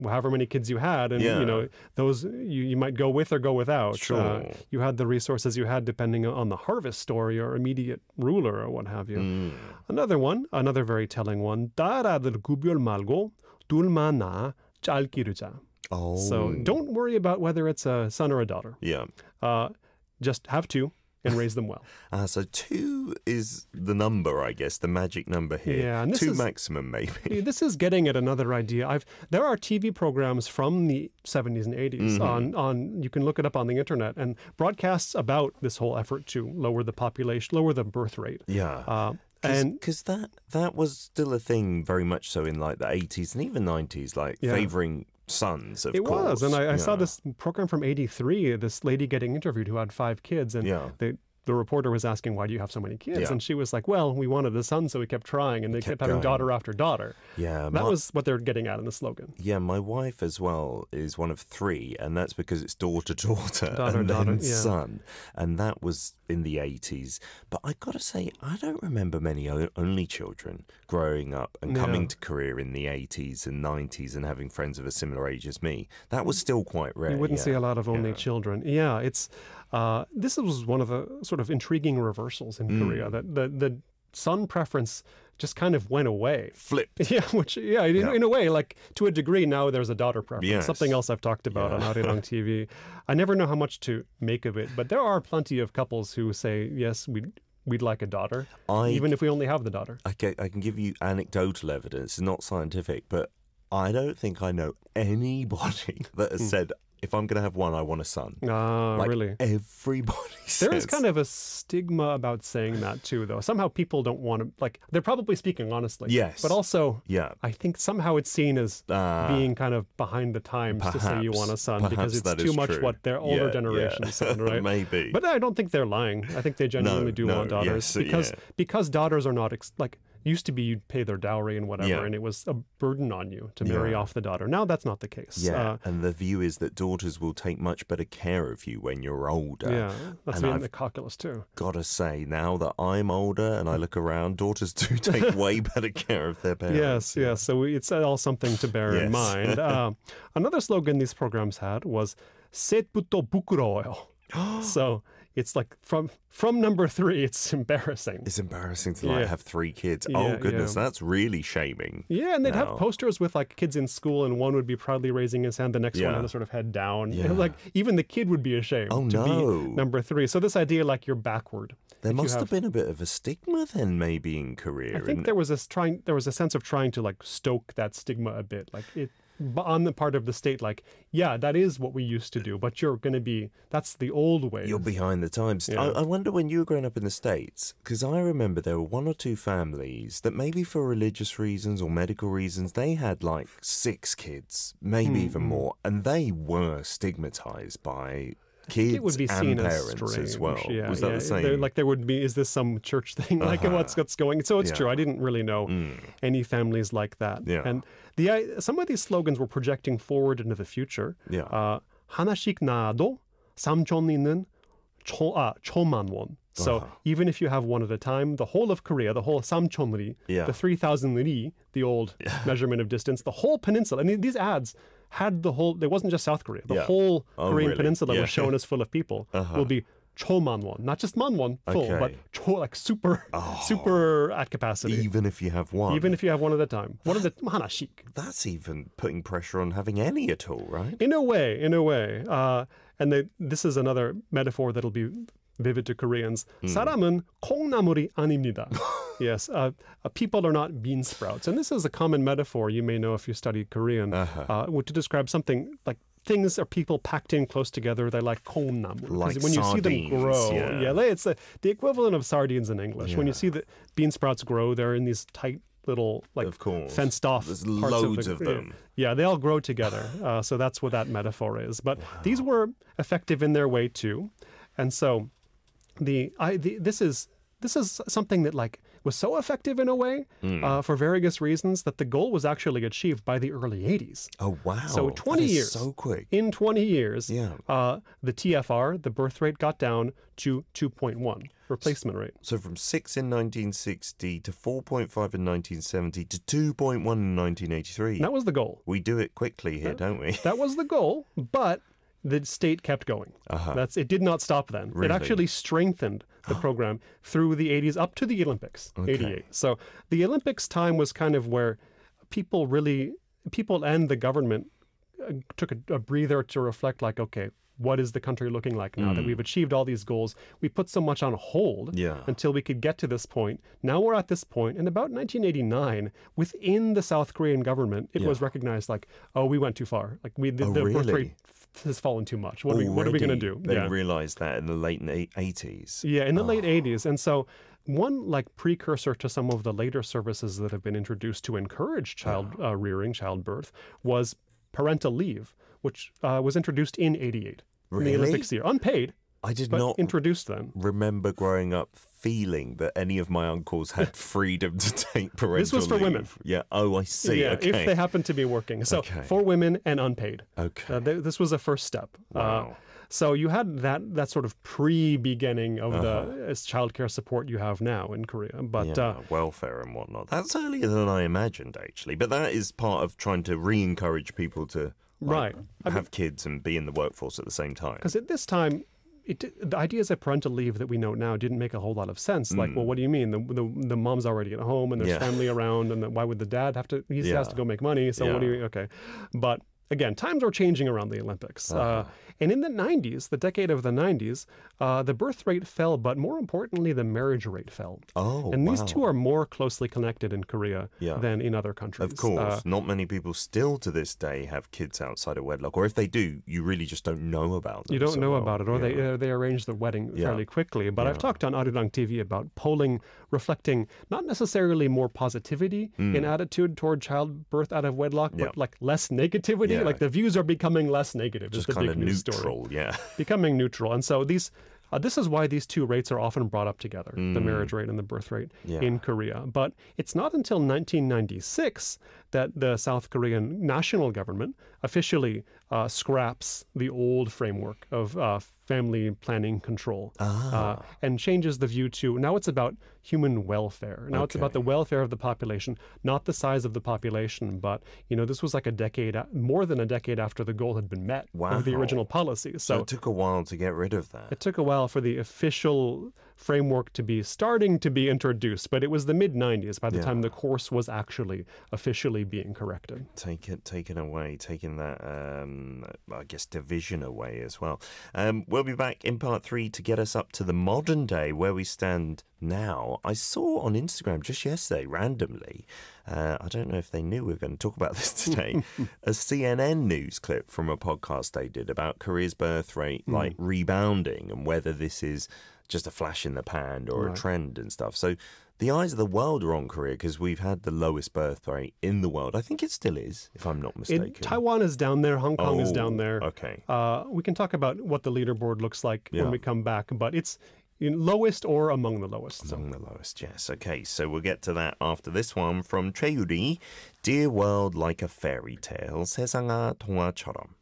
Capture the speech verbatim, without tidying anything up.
however many kids you had, and Yeah. you know those you, you might go with or go without. Sure. Uh, you had the resources you had depending on the harvest or your immediate ruler or what have you. Mm. Another one, another very telling one. 딸아들 구별 말고 둘만 낳아 잘 기르자. Oh. So don't worry about whether it's a son or a daughter. Yeah. Uh, just have two and raise them well. Uh, so two is the number, I guess, the magic number here. Yeah, and this two is- maximum, maybe. This is getting at another idea. I've there are T V programs from the seventies and eighties Mm-hmm. on on you can look it up on the internet, and broadcasts about this whole effort to lower the population, lower the birth rate. Yeah. Uh, and Because that, that was still a thing very much so in like the eighties and even nineties, like Yeah. favouring sons, of it course. was, and I, I saw Yeah. this program from eighty-three. This lady getting interviewed who had five kids, and Yeah. the the reporter was asking, "Why do you have so many kids?" Yeah. And she was like, "Well, we wanted a son, so we kept trying, and they kept, Kept having going. daughter after daughter." Yeah, That my- was what they're getting at in the slogan. Yeah, my wife as well is one of three, and that's because it's daughter, daughter, Daughter, and daughter, then yeah. son. And that was in the eighties. But I got to say, I don't remember many o- only children growing up and Yeah. coming to Korea in the eighties and nineties and having friends of a similar age as me. That was still quite rare. You wouldn't yeah. see a lot of only Yeah. children. Yeah, it's uh, this was one of the sort of intriguing reversals in Mm. Korea. That the the son preference just kind of went away. Flipped. Yeah, which yeah, in, Yeah. in a way, like to a degree, now there's a daughter preference. Yes. Something else I've talked about Yeah. on Arirang T V. I never know how much to make of it, but there are plenty of couples who say yes, we. We'd like a daughter, I- even if we only have the daughter. I can, I can give you anecdotal evidence, it's not scientific, but I don't think I know anybody that has said, if I'm going to have one, I want a son. Ah, Like, really? everybody says. There is kind of a stigma about saying that too, though. Somehow people don't want to, like, they're probably speaking honestly. Yes. But also, Yeah. I think somehow it's seen as Ah. being kind of behind the times to say you Perhaps. want a son Perhaps because it's that too is much true. what their older Yeah, generation yeah. said, right? Maybe. But I don't think they're lying. I think they genuinely No, do no, want daughters yes, because yeah. because daughters are not ex- like used to be you'd pay their dowry and whatever, Yeah. and it was a burden on you to marry Yeah. off the daughter. Now that's not the case. Yeah, Uh, and the view is that daughters will take much better care of you when you're older. yeah, that's and in I've the calculus too. got to say, now that I'm older and I look around, daughters do take way better care of their parents. Yes, yes. So we, it's all something to bear in Yes. mind. Uh, another slogan these programs had was "셋부터 부끄러워요." So it's like from from number three, it's embarrassing. It's embarrassing to like Yeah. have three kids. Yeah, oh goodness, yeah. that's really shaming. Yeah, and they'd now. have posters with like kids in school, and one would be proudly raising his hand, the next one Yeah. had a sort of head down. Yeah. And, like even the kid would be ashamed Oh, to no. be number three. So this idea, like you're backward. There If you must have, been a bit of a stigma then, maybe in Korea. I think and- there was this trying. There was a sense of trying to like stoke that stigma a bit, like it b- on the part of the state. Like, yeah, that is what we used to do, but you're going to be. That's the old way. You're behind the times. Yeah. I, I wonder when you were growing up in the States, because I remember there were one or two families that maybe for religious reasons or medical reasons, they had like six kids, maybe Hmm, even more, and they were stigmatized by kids It would be and seen as parents strange. as well. Yeah, Was that yeah. the same? There- like there would be. Is this some church thing? Like Uh-huh. what's what's going? So it's Yeah. true. I didn't really know Mm. any families like that. Yeah. And the I- some of these slogans were projecting forward into the future. Yeah. Uh, 하나씩 낳아도 삼촌이는 초, 아, 초만 원. So Uh-huh. even if you have one at a time, the whole of Korea, the whole 삼촌리, Yeah. the three thousand 리, the old measurement of distance, the whole peninsula. I mean, these ads had the whole, it wasn't just South Korea. The Yeah. whole Oh, Korean really? peninsula Yeah. was shown as full of people. Uh-huh. Will be chomanwon, not just manwon full, Okay. but cho, like super, super at capacity. Even if you have one. Even if you have one at a time. One at a 하나씩. That's even putting pressure on having any at all, right? In a way, in a way. Uh, and they, this is another metaphor that'll be vivid to Koreans. 사람은 콩나물이 아닙니다. Yes, uh, uh, people are not bean sprouts. And this is a common metaphor you may know if you study Korean, Uh-huh. uh, to describe something like things are people packed in close together. They're like 콩나물. 'Cause Like when you see them sardines, grow, yeah. they- it's the the equivalent of sardines in English. When you Yeah. see the bean sprouts grow, they're in these tight little, like Of course. fenced off There's parts loads of, of the, them. Yeah, they all grow together. Uh, so that's what that metaphor is. But these were effective in their way too, and so the I the, this is this is something that like was so effective in a way Mm. uh, for various reasons that the goal was actually achieved by the early eighties. Oh, wow. So twenty That is years. so quick. In twenty years, Yeah. uh, the T F R, the birth rate, got down to two point one replacement rate. So from six in nineteen sixty to four point five in nineteen seventy to two point one in nineteen eighty-three. That was the goal. We do it quickly here, don't we? That was the goal, but the state kept going. Uh-huh. That's it did not stop then. Really? It actually strengthened the program through the eighties up to the Olympics, Okay. eighty-eight. So the Olympics time was kind of where people really, people and the government uh, took a, a breather to reflect like, okay, what is the country looking like now that we've achieved all these goals? We put so much on hold Yeah. until we could get to this point. Now we're at this point. In about nineteen eighty-nine, within the South Korean government, it Yeah. was recognized like, oh, we went too far. Like we the, Oh, the birth really? rate f- has fallen too much. What are we, what are we going to Already do? They yeah. realized that in the late eighties. Yeah, in the late Oh. eighties. And so one like precursor to some of the later services that have been introduced to encourage child uh, rearing, childbirth, was parental leave, which uh, was introduced in eighty-eight. In the Really? Olympics year. Unpaid, I did but not introduced then. remember growing up feeling that any of my uncles had freedom to take parental This was for leave. women. Yeah. Oh, I see. Yeah, okay. if they happen to be working. So Okay. for women and unpaid. Okay. Uh, th- this was a first step. Uh, Wow. so you had that that sort of pre-beginning of Uh-huh. the uh, childcare support you have now in Korea. But yeah, uh, welfare and whatnot. That's earlier than I imagined, actually. But that is part of trying to re-encourage people to like, right, have kids and be in the workforce at the same time. because at this time, it, the ideas of parental leave that we know now didn't make a whole lot of sense. Like, well, what do you mean? The, the the mom's already at home and there's Mm. Yeah. family around, and then why would the dad have to? He Yeah. has to go make money. So what do Yeah. you? Okay, but again, times are changing around the Olympics. uh Uh-huh. and in the nineties, the decade of the nineties, uh, the birth rate fell, but more importantly, the marriage rate fell. Oh, and these wow. two are more closely connected in Korea Yeah. than in other countries. Of course, Uh, not many people still to this day have kids outside of wedlock, or if they do, you really just don't know about them. You don't so know well. about it, or Yeah. they uh, they arrange the wedding Yeah. fairly quickly. But I've Yeah. talked on Arirang T V about polling reflecting not necessarily more positivity in attitude toward childbirth out of wedlock, but Mm. Yeah. like less negativity. Yeah. Like the views are becoming less negative. Just is the kind big of news story. neutral, yeah. Becoming neutral, and so these. Uh, this is why these two rates are often brought up together, the marriage rate and the birth rate Mm. Yeah. in Korea. But it's not until nineteen ninety-six that the South Korean national government officially uh, scraps the old framework of uh, family planning control Ah. uh, and changes the view to now it's about human welfare. Now it's about Okay. the welfare of the population, not the size of the population. But, you know, this was like a decade, a- more than a decade after the goal had been met of the Wow. original policy. So So it took a while to get rid of that. it took a while for the official framework to be starting to be introduced, but it was the mid nineties by the Yeah. time the course was actually officially being corrected. Take it, taken away, taking that, um, I guess, division away as well. Um, we'll be back in part three to get us up to the modern day where we stand now. I saw on Instagram just yesterday, randomly, uh, I don't know if they knew we were going to talk about this today, a C N N news clip from a podcast they did about Korea's birth rate, like rebounding, and whether this is just a flash in the pan or Right. a trend and stuff. So the eyes of the world are on Korea because we've had the lowest birth rate in the world. I think it still is, if I'm not mistaken. It, Taiwan is down there, Hong Kong is Oh, down there. Okay. Uh, we can talk about what the leaderboard looks like Yeah. when we come back, but it's in lowest or among the lowest. So. Among the lowest, yes. Okay, so we'll get to that after this one from Choi Yuri. Dear World Like a Fairy Tale, 세상아 동화처럼.